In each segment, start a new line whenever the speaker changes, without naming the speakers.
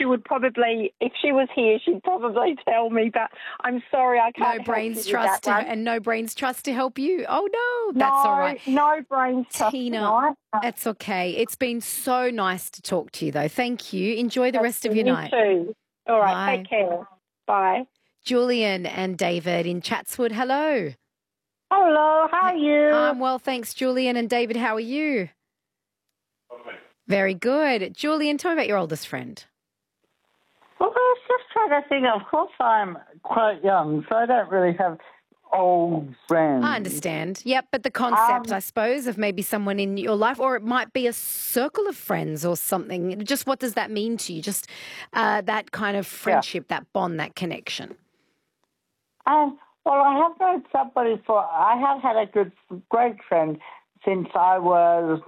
would probably, if she was here, she'd probably tell me, but I'm sorry, I can't
No brains trust to, and no brains trust to help you. Oh, no, that's all right.
No brains trust
Tina,
tonight.
it's okay. It's been so nice to talk to you, though. Thank you. Enjoy the rest of your night.
You too. All right,
Bye.
take care. Bye.
Julian and David in Chatswood, hello.
Hello, how are you?
I'm well, thanks, Julian. And David, how are you?
Okay.
Very good. Julian, tell me about your oldest friend.
Well, I was just trying to think. Of course, I'm quite young, so I don't really have old friends.
I understand. Yep, but the concept, I suppose, of maybe someone in your life, or it might be a circle of friends or something. Just what does that mean to you? Just that kind of friendship, that bond, that connection.
Well, I have known somebody I have had a great friend since I was,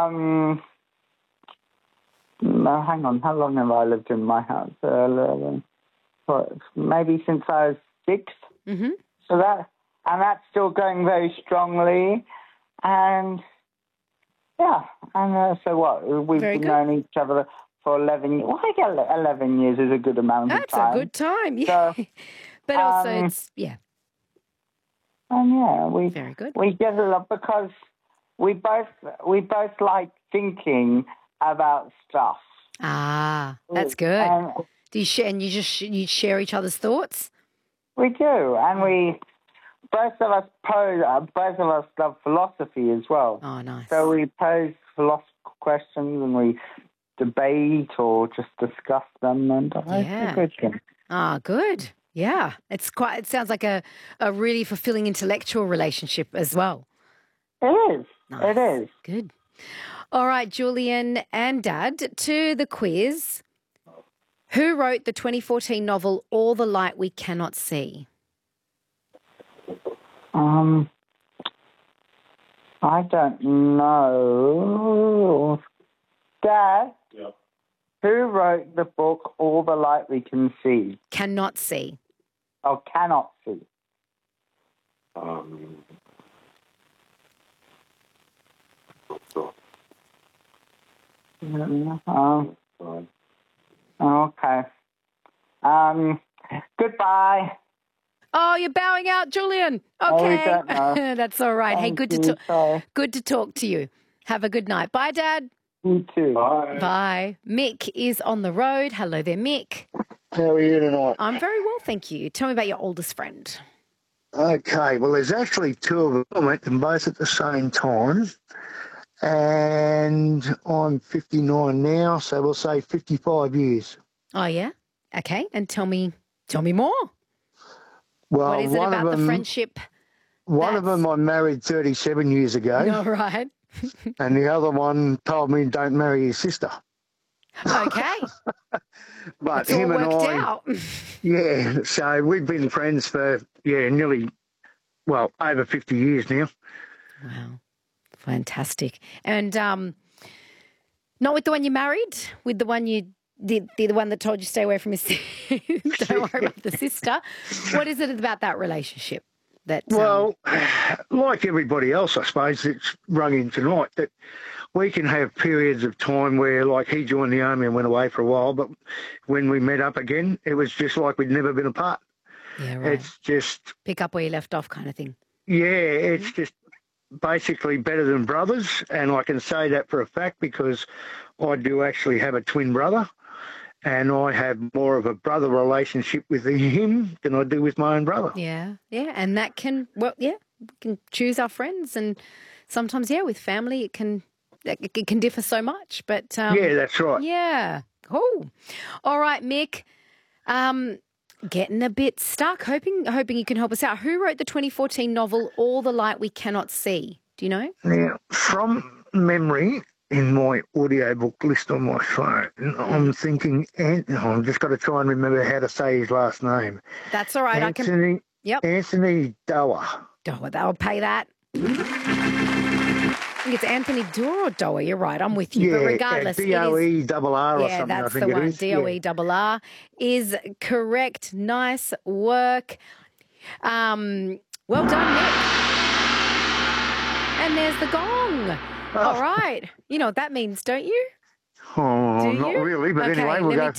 no, hang on, how long have I lived in my house? Maybe since I was 6.
Mm-hmm.
So that's still going very strongly. And, yeah, and so what? We've known each other for 11 years. Well, I guess 11 years is a good amount of time.
That's a good time, yeah. So, but also it's,
And yeah,
very good.
We get a lot because we both like thinking about stuff.
Ah, that's good. Do you share? And you share each other's thoughts?
We do, and both of us love philosophy as well.
Oh, nice.
So we pose philosophical questions and we debate or just discuss them, and it's a good thing.
Ah, good. Yeah, it sounds like a really fulfilling intellectual relationship as well.
It is.
Nice.
It is.
Good. All right, Julian and Dad, to the quiz. Who wrote the 2014 novel All the Light We Cannot See?
I don't know. Dad?
Yep.
Who wrote the book All the Light We Can See?
Cannot see.
Oh, cannot see. Okay. Goodbye.
Oh, you're bowing out, Julian. Okay.
Don't know.
That's all right. Hey, good to talk to you. Have a good night. Bye, Dad.
You too.
Bye.
Bye. Mick is on the road. Hello there, Mick.
How are you tonight?
I'm very well, thank you. Tell me about your oldest friend.
Okay, well, there's actually 2 of them. I met them both at the same time. And I'm 59 now, so we'll say 55 years.
Oh, yeah? Okay, and tell me more.
Well,
what is it about the friendship?
One of them I married 37 years ago.
All right.
And the other one told me don't marry his sister.
Okay.
But
it's
him
all
and
worked
I,
out.
Yeah, so we've been friends for, nearly, over 50 years now.
Wow. Fantastic. And not with the one you married, with the one the one that told you stay away from his don't worry about the sister. What is it about that relationship that
like everybody else, I suppose, it's rung in tonight, that we can have periods of time where, like, he joined the army and went away for a while, but when we met up again, it was just like we'd never been apart.
Yeah, right.
It's just
pick up where you left off kind of thing.
Yeah, it's just basically better than brothers, and I can say that for a fact because I do actually have a twin brother, and I have more of a brother relationship with him than I do with my own brother.
Yeah, and that can, we can choose our friends, and sometimes, with family it can differ so much. But
yeah, that's right.
Yeah, cool. All right, Mick. Getting a bit stuck. Hoping you can help us out. Who wrote the 2014 novel All the Light We Cannot See? Do you know?
Now, from memory, in my audiobook list on my phone, I'm thinking, I've just got to try and remember how to say his last name.
That's all right.
Anthony Doerr.
Doerr, they'll pay that. I think it's Anthony Doerr or Doerr. You're right. I'm with you.
Yeah,
but regardless,
D-O-E-R-R or something.
That's the one. D-O-E-R-R is correct. Nice work. Well done, Nick. And there's the gong. All right. You know what that means, don't you?
Oh, not really. But
okay,
anyway, we'll go.